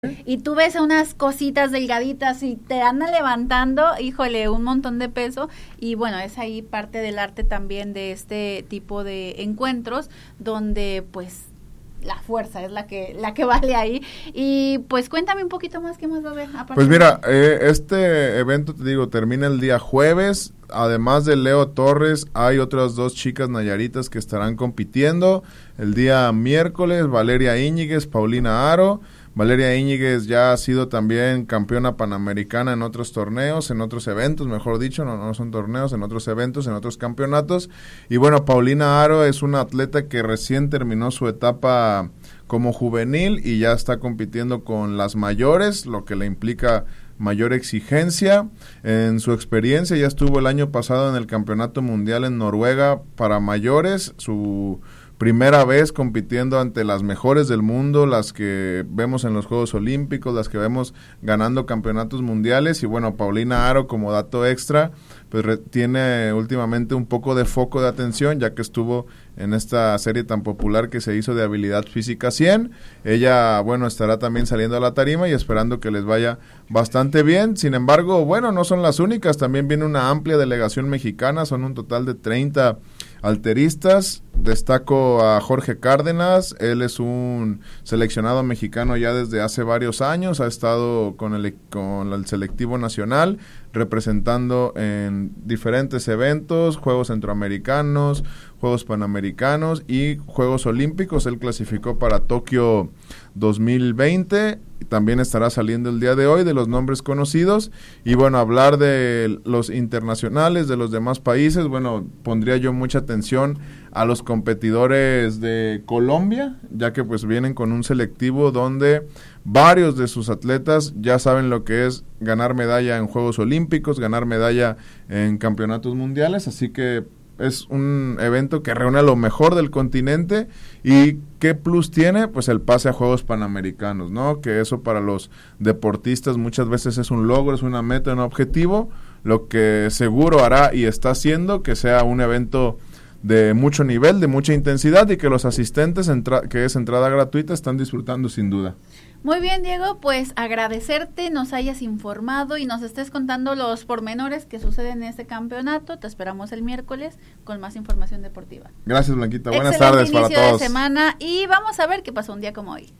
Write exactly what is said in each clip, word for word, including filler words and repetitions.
y tú ves unas cositas delgaditas y te andan levantando, híjole, un montón de peso. Y bueno, es ahí parte del arte también de este tipo de encuentros, donde pues la fuerza es la que la que vale ahí. Y pues cuéntame un poquito más, ¿qué más va a haber? Pues mira, eh, este evento, te digo, termina el día jueves. Además de Leo Torres, hay otras dos chicas nayaritas que estarán compitiendo. El día miércoles, Valeria Íñiguez, Paulina Aro. Valeria Íñiguez ya ha sido también campeona panamericana en otros torneos, en otros eventos, mejor dicho, no, no son torneos, en otros eventos, en otros campeonatos. Y bueno, Paulina Aro es una atleta que recién terminó su etapa como juvenil y ya está compitiendo con las mayores, lo que le implica mayor exigencia. En su experiencia ya estuvo el año pasado en el Campeonato Mundial en Noruega para mayores, su primera vez compitiendo ante las mejores del mundo, las que vemos en los Juegos Olímpicos, las que vemos ganando campeonatos mundiales. Y bueno, Paulina Aro, como dato extra, pues re- tiene últimamente un poco de foco de atención, ya que estuvo en esta serie tan popular que se hizo de Habilidad Física cien. Ella, bueno, estará también saliendo a la tarima y esperando que les vaya bastante bien. Sin embargo, bueno, no son las únicas, también viene una amplia delegación mexicana, son un total de treinta alteristas. Destaco a Jorge Cárdenas, él es un seleccionado mexicano ya desde hace varios años, ha estado con el, con el selectivo nacional, representando en diferentes eventos, Juegos Centroamericanos, Juegos Panamericanos y Juegos Olímpicos. Él clasificó para Tokio dos mil veinte, y también estará saliendo el día de hoy de los nombres conocidos. Y bueno, hablar de los internacionales, de los demás países, bueno, pondría yo mucha atención a los competidores de Colombia, ya que pues vienen con un selectivo donde varios de sus atletas ya saben lo que es ganar medalla en Juegos Olímpicos, ganar medalla en campeonatos mundiales, así que es un evento que reúne a lo mejor del continente. ¿Y qué plus tiene? Pues el pase a Juegos Panamericanos, ¿no? Que eso para los deportistas muchas veces es un logro, es una meta, un objetivo, lo que seguro hará y está haciendo que sea un evento de mucho nivel, de mucha intensidad, y que los asistentes, entra- que es entrada gratuita, están disfrutando sin duda. Muy bien, Diego, pues agradecerte nos hayas informado y nos estés contando los pormenores que suceden en este campeonato. Te esperamos el miércoles con más información deportiva. Gracias, Blanquita. Buenas Excelente tardes para inicio todos. de semana y vamos a ver qué pasó un día como hoy.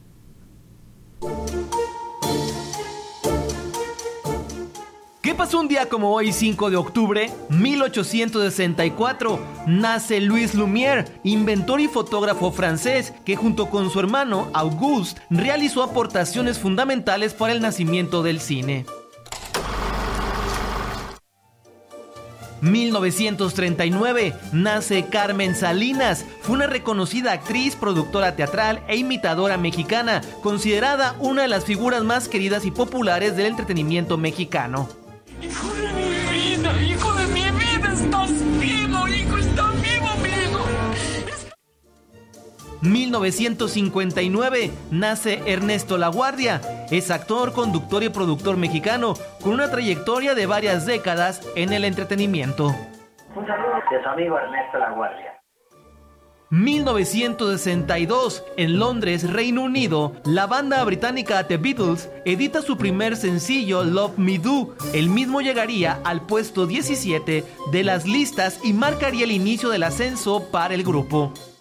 ¿Qué pasó un día como hoy, cinco de octubre? mil ochocientos sesenta y cuatro, nace Louis Lumière, inventor y fotógrafo francés, que junto con su hermano Auguste realizó aportaciones fundamentales para el nacimiento del cine. mil novecientos treinta y nueve, nace Carmen Salinas, fue una reconocida actriz, productora teatral e imitadora mexicana, considerada una de las figuras más queridas y populares del entretenimiento mexicano. Hijo de mi vida, hijo de mi vida, estás vivo, hijo, estás vivo, amigo. mil novecientos cincuenta y nueve, nace Ernesto LaGuardia, es actor, conductor y productor mexicano, con una trayectoria de varias décadas en el entretenimiento. Un saludo de su amigo Ernesto LaGuardia. mil novecientos sesenta y dos, en Londres, Reino Unido, la banda británica The Beatles edita su primer sencillo Love Me Do. El mismo llegaría al puesto diecisiete de las listas y marcaría el inicio del ascenso para el grupo.